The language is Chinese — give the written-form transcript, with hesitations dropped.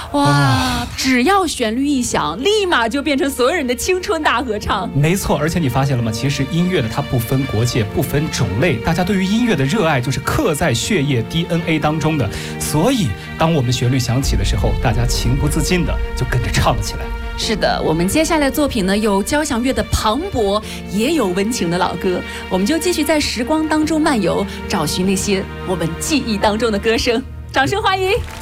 哇，只要旋律一响，立马就变成所有人的青春大合唱。 没错，而且你发现了吗？其实音乐呢，它不分国界，不分种类，大家对于音乐的热爱就是刻在血液 DNA 当中的。所以，当我们旋律响起的时候，大家情不自禁的就跟着唱了起来。 是的，我们接下来的作品呢，有交响乐的磅礴，也有温情的老歌。我们就继续在时光当中漫游，找寻那些我们记忆当中的歌声。掌声欢迎！